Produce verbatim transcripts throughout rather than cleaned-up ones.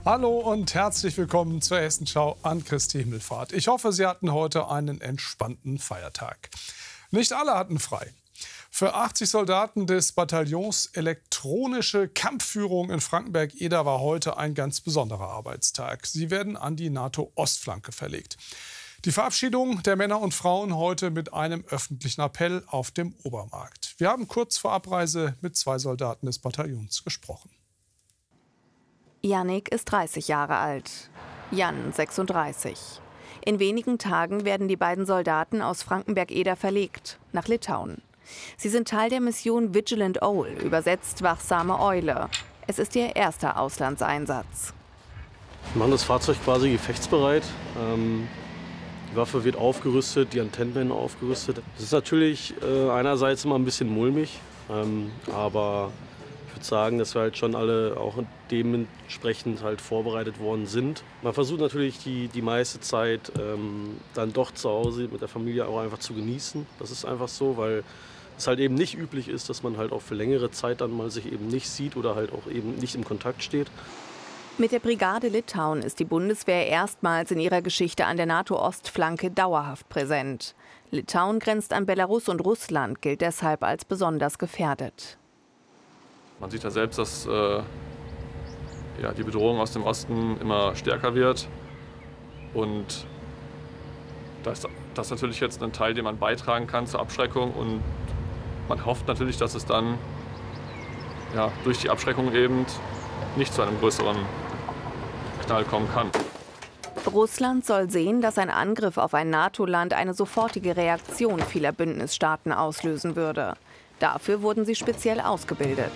Hallo und herzlich willkommen zur Hessenschau an Christi Himmelfahrt. Ich hoffe, Sie hatten heute einen entspannten Feiertag. Nicht alle hatten frei. Für achtzig Soldaten des Bataillons Elektronische Kampfführung in Frankenberg-Eder war heute ein ganz besonderer Arbeitstag. Sie werden an die NATO-Ostflanke verlegt. Die Verabschiedung der Männer und Frauen heute mit einem öffentlichen Appell auf dem Obermarkt. Wir haben kurz vor Abreise mit zwei Soldaten des Bataillons gesprochen. Jannik ist dreißig Jahre alt, Jan sechsunddreißig. In wenigen Tagen werden die beiden Soldaten aus Frankenberg-Eder verlegt, nach Litauen. Sie sind Teil der Mission Vigilant Owl, übersetzt wachsame Eule. Es ist ihr erster Auslandseinsatz. Wir machen das Fahrzeug quasi gefechtsbereit. Ähm, die Waffe wird aufgerüstet, die Antennen werden aufgerüstet. Es ist natürlich äh, einerseits immer ein bisschen mulmig, ähm, aber ich würde sagen, dass wir halt schon alle auch dementsprechend halt vorbereitet worden sind. Man versucht natürlich die, die meiste Zeit ähm, dann doch zu Hause mit der Familie auch einfach zu genießen. Das ist einfach so, weil es halt eben nicht üblich ist, dass man halt auch für längere Zeit dann mal sich eben nicht sieht oder halt auch eben nicht im Kontakt steht. Mit der Brigade Litauen ist die Bundeswehr erstmals in ihrer Geschichte an der NATO-Ostflanke dauerhaft präsent. Litauen grenzt an Belarus und Russland, gilt deshalb als besonders gefährdet. Man sieht ja selbst, dass äh, ja, die Bedrohung aus dem Osten immer stärker wird. Und da ist das natürlich jetzt ein Teil, den man beitragen kann zur Abschreckung. Und man hofft natürlich, dass es dann ja, durch die Abschreckung eben nicht zu einem größeren Knall kommen kann. Russland soll sehen, dass ein Angriff auf ein NATO-Land eine sofortige Reaktion vieler Bündnisstaaten auslösen würde. Dafür wurden sie speziell ausgebildet.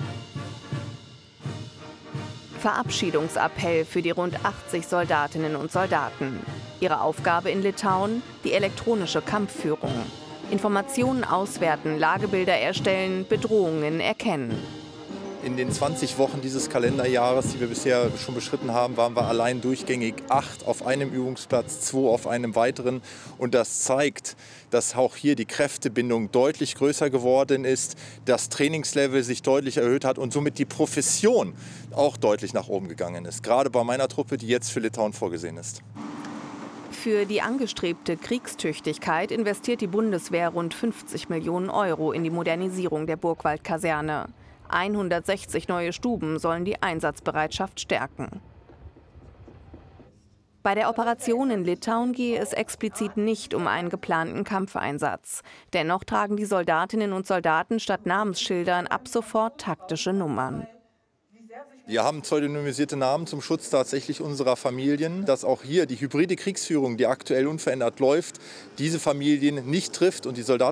Verabschiedungsappell für die rund achtzig Soldatinnen und Soldaten. Ihre Aufgabe in Litauen: die elektronische Kampfführung. Informationen auswerten, Lagebilder erstellen, Bedrohungen erkennen. In den zwanzig Wochen dieses Kalenderjahres, die wir bisher schon beschritten haben, waren wir allein durchgängig acht auf einem Übungsplatz, zwei auf einem weiteren. Und das zeigt, dass auch hier die Kräftebindung deutlich größer geworden ist, das Trainingslevel sich deutlich erhöht hat und somit die Profession auch deutlich nach oben gegangen ist. Gerade bei meiner Truppe, die jetzt für Litauen vorgesehen ist. Für die angestrebte Kriegstüchtigkeit investiert die Bundeswehr rund fünfzig Millionen Euro in die Modernisierung der Burgwald-Kaserne. hundertsechzig neue Stuben sollen die Einsatzbereitschaft stärken. Bei der Operation in Litauen gehe es explizit nicht um einen geplanten Kampfeinsatz. Dennoch tragen die Soldatinnen und Soldaten statt Namensschildern ab sofort taktische Nummern. Wir haben pseudonymisierte Namen zum Schutz tatsächlich unserer Familien, dass auch hier die hybride Kriegsführung, die aktuell unverändert läuft, diese Familien nicht trifft und die Soldaten